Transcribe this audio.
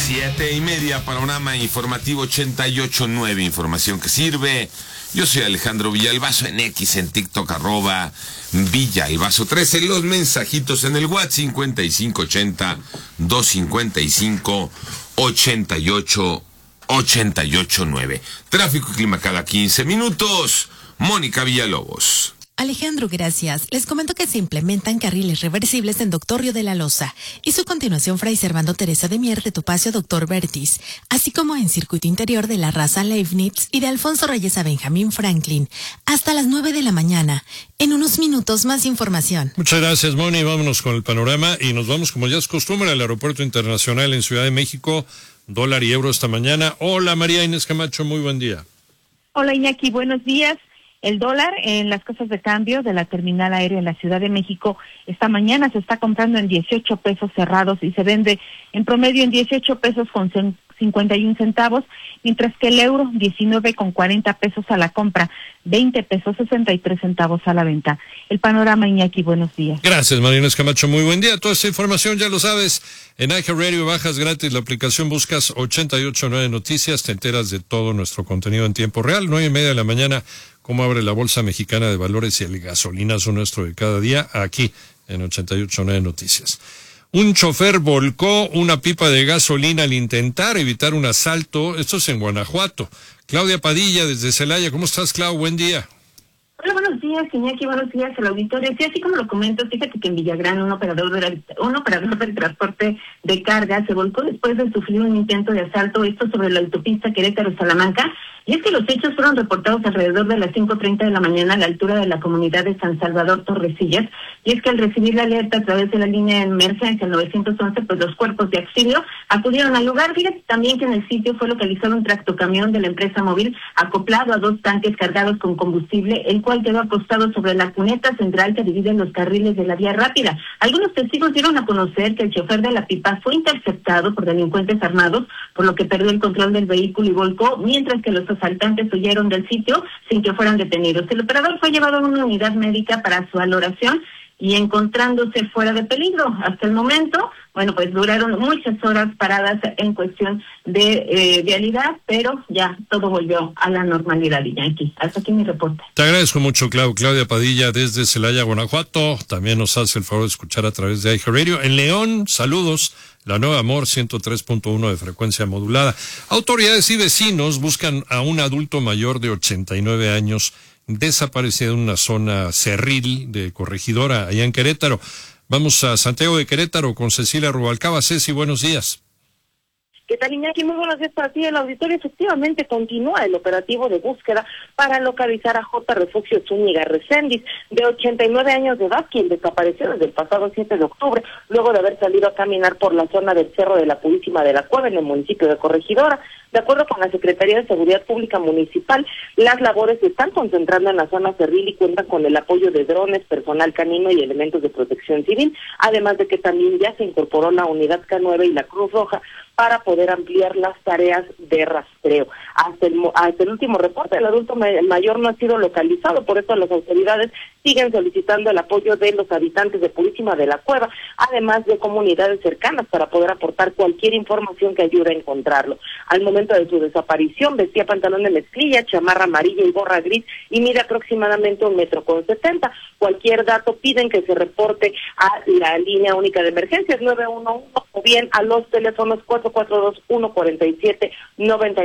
7:30, panorama informativo 88.9, información que sirve. Yo soy Alejandro Villalbazo, en X, en TikTok, @Villalbazo13. Los mensajitos en el WhatsApp 5580-255-8889. Tráfico y clima cada 15 minutos. Mónica Villalobos. Alejandro, gracias. Les comento que se implementan carriles reversibles en Doctor Río de la Loza y su continuación Fray Servando Teresa de Mier de Topacio Doctor Vertis, así como en circuito interior de la Raza Leibniz y de Alfonso Reyes a Benjamín Franklin, hasta las 9 de la mañana. En unos minutos más información. Muchas gracias, Moni. Vámonos con el panorama y nos vamos, como ya es costumbre, al Aeropuerto Internacional en Ciudad de México. Dólar y euro esta mañana. Hola, María Inés Camacho, muy buen día. Hola, Iñaki, buenos días. El dólar en las casas de cambio de la terminal aérea en la Ciudad de México esta mañana se está comprando en 18 pesos cerrados y se vende en promedio en 18 pesos con 51 centavos, mientras que el euro 19,40 pesos a la compra, 20 pesos 63 centavos a la venta. El panorama, Iñaki, buenos días. Gracias, María Inés Camacho, muy buen día. Toda esta información ya lo sabes, en iHeartRadio bajas gratis la aplicación, buscas 889 Noticias, te enteras de todo nuestro contenido en tiempo real. 9:30 de la mañana, cómo abre la Bolsa Mexicana de Valores y el gasolinazo nuestro de cada día, aquí en 889 Noticias. Un chofer volcó una pipa de gasolina al intentar evitar un asalto. Esto es en Guanajuato. Claudia Padilla, desde Celaya. ¿Cómo estás, Clau? Buen día. Hola, buenos días, Iñaki, buenos días al auditorio. Sí, así como lo comento, fíjate que en Villagrán un operador del transporte de carga se volcó después de sufrir un intento de asalto, esto sobre la autopista Querétaro-Salamanca. Y es que los hechos fueron reportados alrededor de las 5:30 de la mañana a la altura de la comunidad de San Salvador Torrecillas. Y es que al recibir la alerta a través de la línea de emergencia, el 911, pues los cuerpos de auxilio acudieron al lugar. Fíjate también que en el sitio fue localizado un tractocamión de la empresa móvil acoplado a 2 tanques cargados con combustible, el cual quedó acostado sobre la cuneta central que divide los carriles de la vía rápida. Algunos testigos dieron a conocer que el chofer de la pipa fue interceptado por delincuentes armados, por lo que perdió el control del vehículo y volcó, mientras que los asaltantes huyeron del sitio sin que fueran detenidos. El operador fue llevado a una unidad médica para su valoración y encontrándose fuera de peligro. Hasta el momento, bueno, pues duraron muchas horas paradas en cuestión de vialidad, pero ya todo volvió a la normalidad, Iñaki. Hasta aquí mi reporte. Te agradezco mucho, Claudia Padilla, desde Celaya, Guanajuato. También nos hace el favor de escuchar a través de iHeartRadio. En León, saludos. La Nueva Amor 103.1 de frecuencia modulada. Autoridades y vecinos buscan a un adulto mayor de 89 años desaparecido en una zona cerril de Corregidora, allá en Querétaro. Vamos a Santiago de Querétaro con Cecilia Rubalcaba. Ceci, buenos días. ¿Qué tal, Iñaki? Muy buenos días para ti. El auditorio efectivamente continúa el operativo de búsqueda para localizar a J. Refugio Zúñiga Reséndiz, de 89 años de edad, quien desapareció desde el pasado 7 de octubre, luego de haber salido a caminar por la zona del Cerro de la Purísima de la Cueva, en el municipio de Corregidora. De acuerdo con la Secretaría de Seguridad Pública Municipal, las labores se están concentrando en la zona cerril y cuentan con el apoyo de drones, personal canino y elementos de protección civil, además de que también ya se incorporó la Unidad K9 y la Cruz Roja para poder ampliar las tareas de rastreo. Hasta el último reporte, el adulto mayor no ha sido localizado, por eso las autoridades siguen solicitando el apoyo de los habitantes de Purísima de la Cueva, además de comunidades cercanas, para poder aportar cualquier información que ayude a encontrarlo. Al momento de su desaparición vestía pantalón de mezclilla, chamarra amarilla y gorra gris y mide aproximadamente 1,70 m. Cualquier dato piden que se reporte a la línea única de emergencias 911 o bien a los teléfonos 442-147-99.